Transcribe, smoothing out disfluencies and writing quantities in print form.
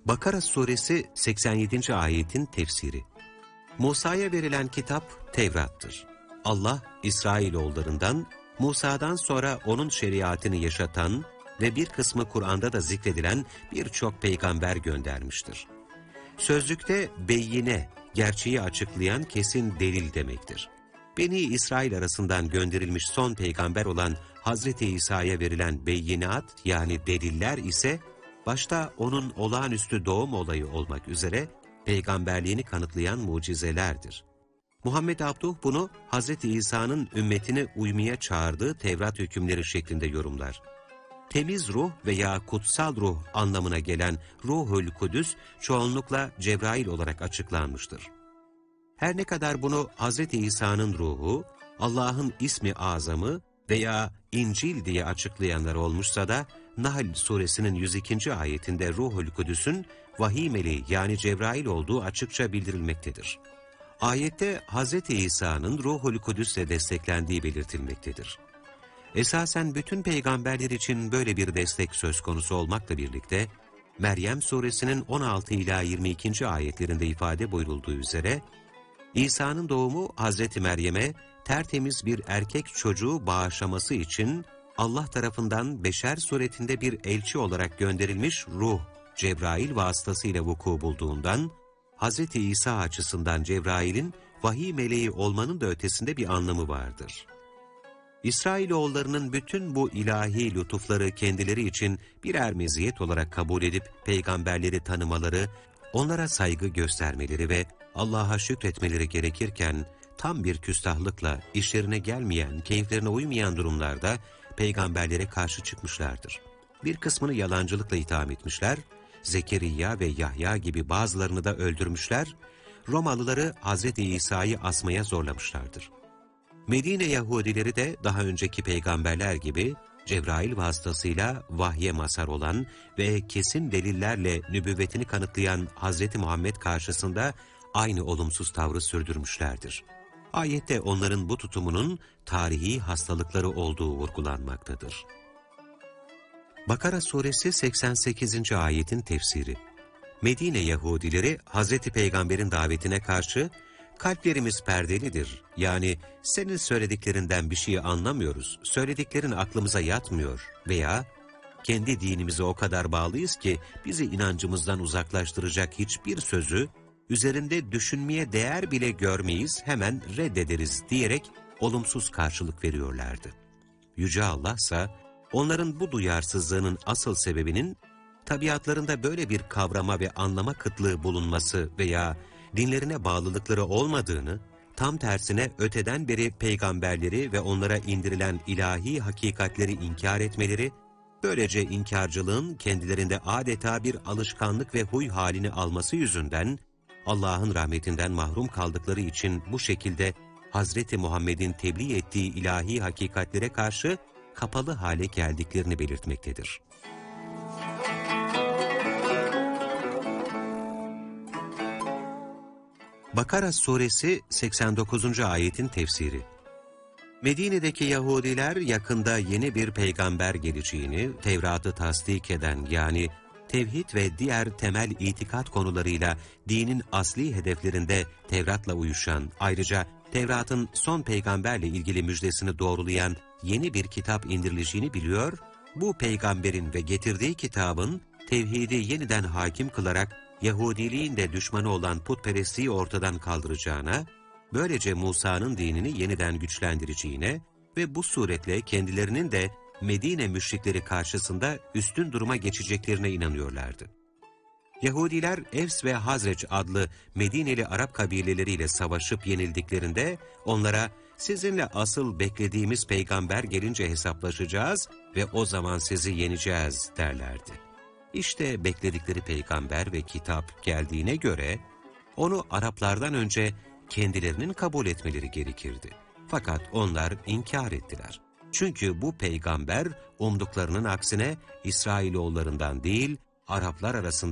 Bakara suresi 87. ayetin tefsiri. Musa'ya verilen kitap Tevrat'tır. Allah, İsrailoğullarından, Musa'dan sonra onun şeriatını yaşatan ve bir kısmı Kur'an'da da zikredilen birçok peygamber göndermiştir. Sözlükte beyine, gerçeği açıklayan kesin delil demektir. Beni İsrail arasından gönderilmiş son peygamber olan Hazreti İsa'ya verilen beyinat yani deliller ise başta onun olağanüstü doğum olayı olmak üzere peygamberliğini kanıtlayan mucizelerdir. Muhammed Abduh bunu Hazreti İsa'nın ümmetine uymaya çağırdığı Tevrat hükümleri şeklinde yorumlar. Temiz ruh veya kutsal ruh anlamına gelen Ruhul Kudüs çoğunlukla Cebrail olarak açıklanmıştır. Her ne kadar bunu Hazreti İsa'nın ruhu, Allah'ın ismi azamı veya İncil diye açıklayanlar olmuşsa da Nahl suresinin 102. ayetinde Ruhul Kudüs'ün vahiy meleği yani Cebrail olduğu açıkça bildirilmektedir. Ayette Hazreti İsa'nın Ruhul Kudüs'le desteklendiği belirtilmektedir. Esasen bütün peygamberler için böyle bir destek söz konusu olmakla birlikte, Meryem suresinin 16 ila 22. ayetlerinde ifade buyurulduğu üzere, İsa'nın doğumu Hazreti Meryem'e tertemiz bir erkek çocuğu bağışlaması için Allah tarafından beşer suretinde bir elçi olarak gönderilmiş ruh, Cebrail vasıtasıyla vuku bulduğundan, Hazreti İsa açısından Cebrail'in vahiy meleği olmanın da ötesinde bir anlamı vardır. İsrailoğullarının bütün bu ilahi lütufları kendileri için birer meziyet olarak kabul edip peygamberleri tanımaları, onlara saygı göstermeleri ve Allah'a şükretmeleri gerekirken, tam bir küstahlıkla işlerine gelmeyen, keyiflerine uymayan durumlarda peygamberlere karşı çıkmışlardır. Bir kısmını yalancılıkla itham etmişler, Zekeriya ve Yahya gibi bazılarını da öldürmüşler, Romalıları Hazreti İsa'yı asmaya zorlamışlardır. Medine Yahudileri de daha önceki peygamberler gibi Cebrail vasıtasıyla vahye mazhar olan ve kesin delillerle nübüvvetini kanıtlayan Hz. Muhammed karşısında aynı olumsuz tavrı sürdürmüşlerdir. Ayette onların bu tutumunun tarihi hastalıkları olduğu vurgulanmaktadır. Bakara suresi 88. ayetin tefsiri. Medine Yahudileri Hz. Peygamber'in davetine karşı kalplerimiz perdelidir. Yani senin söylediklerinden bir şey anlamıyoruz, söylediklerin aklımıza yatmıyor veya kendi dinimize o kadar bağlıyız ki bizi inancımızdan uzaklaştıracak hiçbir sözü üzerinde düşünmeye değer bile görmeyiz, hemen reddederiz diyerek olumsuz karşılık veriyorlardı. Yüce Allah ise onların bu duyarsızlığının asıl sebebinin tabiatlarında böyle bir kavrama ve anlama kıtlığı bulunması veya dinlerine bağlılıkları olmadığını, tam tersine öteden beri peygamberleri ve onlara indirilen ilahi hakikatleri inkar etmeleri, böylece inkarcılığın kendilerinde adeta bir alışkanlık ve huy halini alması yüzünden, Allah'ın rahmetinden mahrum kaldıkları için bu şekilde Hazreti Muhammed'in tebliğ ettiği ilahi hakikatlere karşı kapalı hale geldiklerini belirtmektedir. Bakara suresi 89. ayetin tefsiri. Medine'deki Yahudiler yakında yeni bir peygamber geleceğini, Tevrat'ı tasdik eden yani tevhid ve diğer temel itikat konularıyla dinin asli hedeflerinde Tevrat'la uyuşan, ayrıca Tevrat'ın son peygamberle ilgili müjdesini doğrulayan yeni bir kitap indirileceğini biliyor, bu peygamberin ve getirdiği kitabın tevhidi yeniden hakim kılarak Yahudiliğin de düşmanı olan putperestliği ortadan kaldıracağına, böylece Musa'nın dinini yeniden güçlendireceğine ve bu suretle kendilerinin de Medine müşrikleri karşısında üstün duruma geçeceklerine inanıyorlardı. Yahudiler Evs ve Hazreç adlı Medineli Arap kabileleriyle savaşıp yenildiklerinde onlara sizinle asıl beklediğimiz peygamber gelince hesaplaşacağız ve o zaman sizi yeneceğiz derlerdi. İşte bekledikleri peygamber ve kitap geldiğine göre onu Araplardan önce kendilerinin kabul etmeleri gerekirdi. Fakat onlar inkar ettiler. Çünkü bu peygamber umduklarının aksine İsrailoğullarından değil Araplar arasında